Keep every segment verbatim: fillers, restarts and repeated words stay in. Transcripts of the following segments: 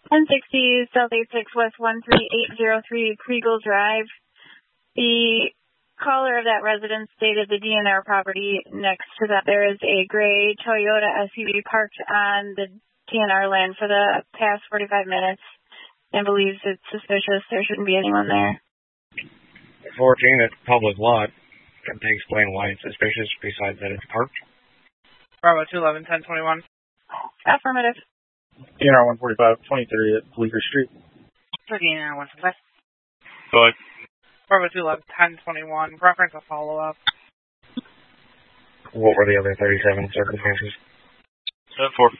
ten sixty South eighty-six West one three eight zero three Kriegel Drive. The caller of that residence stated the D N R property next to that there is a gray Toyota S U V parked on the D N R land for the past forty-five minutes and believes it's suspicious. There shouldn't be anyone there. fourteen, it's public lot. Can they explain why it's suspicious besides that it's parked? Bravo two eleven, ten twenty-one. Affirmative. D N R one forty-five, twenty-three at Bleecker Street. D N R one forty-five. Go ahead. Bravo two eleven, ten twenty-one. Reference a follow-up. What were the other thirty-seven circumstances? seven four.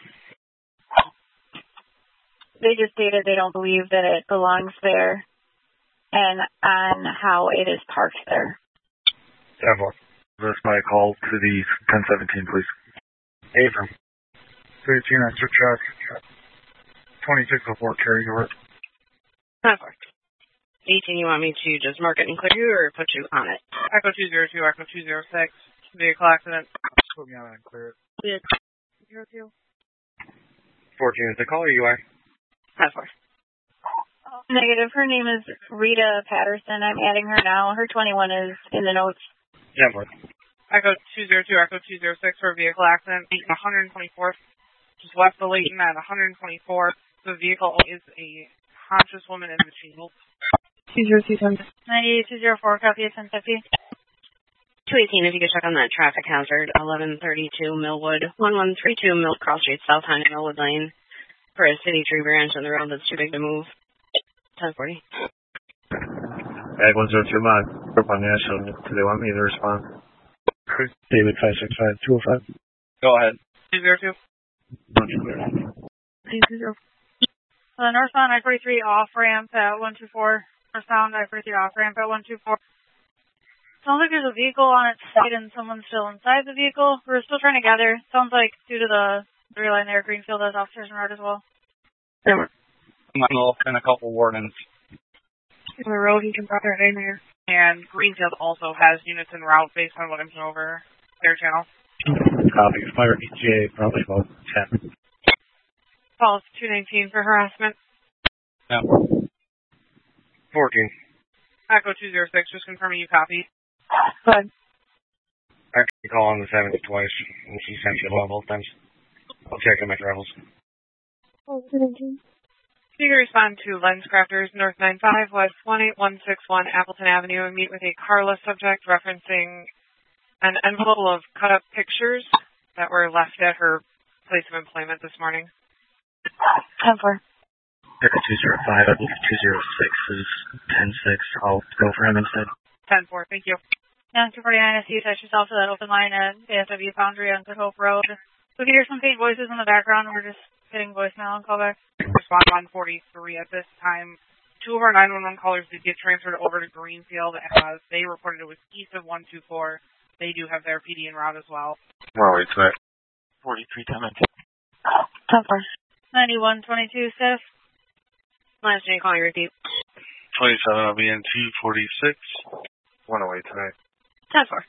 They just stated they don't believe that it belongs there and on how it is parked there. seven four. That's my call to the ten seventeen, please. Abram. thirteen extra truck. twenty-six oh four, carry to work. ten four. eighteen, you want me to just mark it and clear you or put you on it? Echo two zero two, Echo two zero six. Vehicle accident. Put me on it and clear it. Vehicle zero two. fourteen is the caller, you are? ten four. Negative. Her name is Rita Patterson. I'm adding her now. Her twenty-one is in the notes. seven four. Echo two zero two, Echo two zero six for a vehicle accident. one twenty-four. Just west of Layton at one twenty-four. The vehicle is a conscious woman in the shield. two zero two ten. ninety-eight two zero four, copy at ten fifty. two eighteen, if you could check on that traffic hazard, eleven thirty-two Millwood, one one three two Mill Cross Street, South Honey, Millwood Lane, for a city tree branch on the road that's too big to move. ten forty. Ag one zero two mod. Group on National. Do they want me to respond? David five six five, two oh five. Go ahead. two zero two. Uh, northbound I forty-three off ramp at one two four. Northbound I forty-three off ramp at one two four. Sounds like there's a vehicle on its side and someone's still inside the vehicle. We're still trying to gather. Sounds like due to the three line there, Greenfield has officers in route as well. Yeah. And a couple wardens. On the road, he can pop their name there. And Greenfield also has units en route based on what I'm seeing over their channel. Copy. Fire E T A, probably about ten. Call us two nineteen for harassment. Yeah. fourteen. Echo two zero six, just confirming you copy. Good. I can call on the seventh twice, and she sent you a both times. I'll check on my travels. Oh, two nineteen. You can respond to LensCrafters, North ninety-five, West one eight one six one Appleton Avenue, and meet with a Carla subject referencing an envelope of cut-up pictures that were left at her place of employment this morning. ten four. Echo two zero five, I believe two zero six is ten six. I'll go for him instead. ten four, thank you. Now, two forty-nine, I see you touch yourself to that open line at A S W Foundry on Good Hope Road. We can hear some faint voices in the background. We're just hitting voicemail and callback. Respond one forty-three at this time. Two of our nine one one callers did get transferred over to Greenfield as they reported it was east of one two four. They do have their P D en route as well. Where are we tonight? forty-three ten nineteen. ten four. ninety-one twenty-two, Steph. Last name, calling repeat. twenty-seven, I'll be in two forty-six. one oh eight tonight. ten four.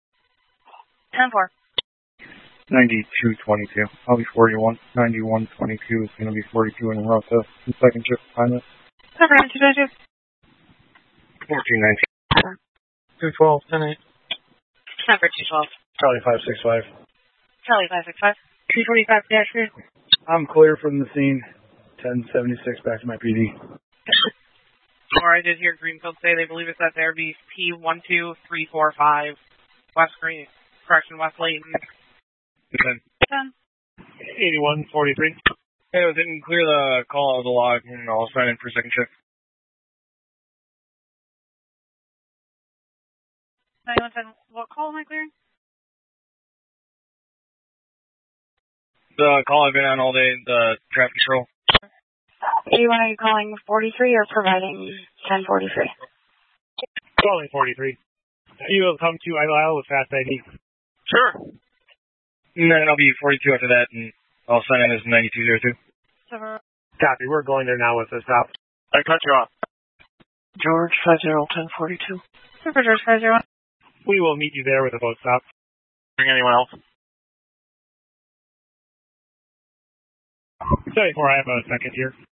ten four. ninety-two twenty-two. I'll be forty-one. ninety-one twenty-two is going to be forty-two in a row, so the second trip behind us. ten four, two twenty-two. fourteen nineteen. two twelve, ten eight. ten four, two twelve. Charlie five six five. Charlie five six five. two twenty-five dash three. I'm clear from the scene. ten seventy-six back to my P D. Or I did hear Greenfield say they believe it's at their B P one two three four five West Green, correction, West Layton. ten. ten. eighty-one forty-three. Hey, I didn't clear the call out of the log, and I'll sign in for second shift. ninety-one ten. What call am I clearing? The call I've been on all day, the traffic control. eighty-one, are you calling forty-three or providing ten forty-three? Calling forty-three. You will come to Idle Isle with Fast I D. Sure. And then I'll be forty-two after that, and I'll sign in as ninety-two oh two. Copy. We're going there now with the stop. I cut you off. George five zero ten forty-two. Super George five zero one. We will meet you there with a boat stop. Bring anyone else? seventy-four, I have a second here.